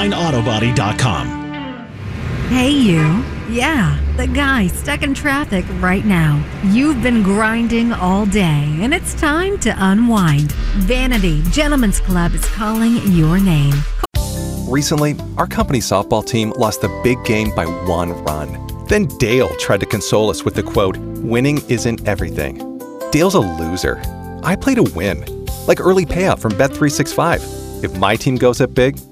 SkylineAutobody.com. Hey, you. Yeah, the guy stuck in traffic right now. You've been grinding all day, and it's time to unwind. Vanity Gentlemen's Club is calling your name. Recently, our company softball team lost the big game by 1 run. Then Dale tried to console us with the quote, "Winning isn't everything." Dale's a loser. I play to win, like early payout from Bet365. If my team goes up big,